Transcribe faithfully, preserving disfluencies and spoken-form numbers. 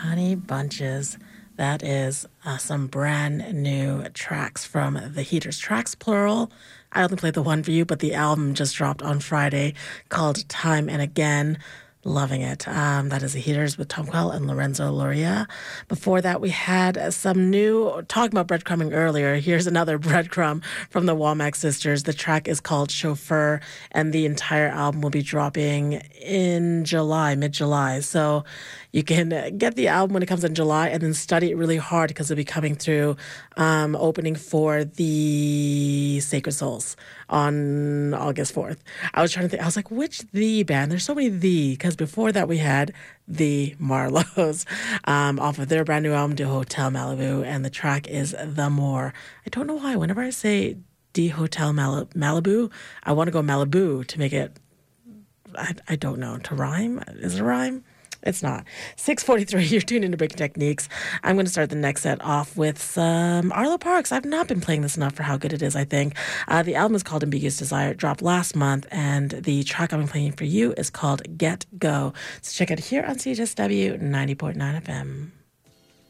Honey Bunches. That is uh, some brand new tracks from the Heaters. Tracks, plural. I only played the one for you, but the album just dropped on Friday called Time and Again. Loving it. Um, that is the Heaters with Tom Quell and Lorenzo Loria. Before that, we had some new, talking about breadcrumbing earlier, here's another breadcrumb from the Womack Sisters. The track is called Chauffeur, and the entire album will be dropping in July, mid-July. So you can get the album when it comes in July and then study it really hard because it'll be coming through um, opening for the Sacred Souls on August fourth. I was trying to think, I was like, which the band? There's so many the, because before that we had the Marlows um, off of their brand new album, De Hotel Malibu, and the track is The More. I don't know why. Whenever I say De Hotel Mal- Malibu, I want to go Malibu to make it, I, I don't know, to rhyme? Is it a rhyme? It's not. six forty-three, you're tuned into Breaking Techniques. I'm going to start the next set off with some Arlo Parks. I've not been playing this enough for how good it is, I think. Uh, the album is called Ambiguous Desire. It dropped last month, and the track I'm playing for you is called Get Go. So check it here on C H S W ninety point nine F M.